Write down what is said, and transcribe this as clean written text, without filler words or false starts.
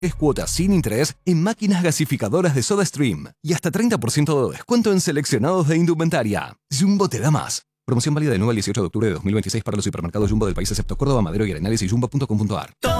Es cuotas sin interés en máquinas gasificadoras de SodaStream y hasta 30% de descuento en seleccionados de indumentaria. Jumbo te da más. Promoción válida del 9 al 18 de octubre de 2026 para los supermercados Jumbo del país excepto Córdoba, Madero y Arenales y Jumbo.com.ar.